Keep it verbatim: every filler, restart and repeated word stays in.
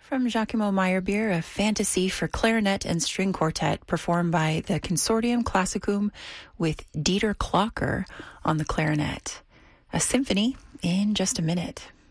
From Giacomo Meyerbeer, a fantasy for clarinet and string quartet performed by the Consortium Classicum with Dieter Klocker on the clarinet. A symphony in just a minute.